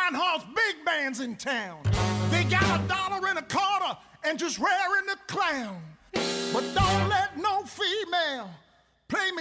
Reinhardt's big band's in town. They got $1 and a quarter and just raring the clown. But don't let no female play me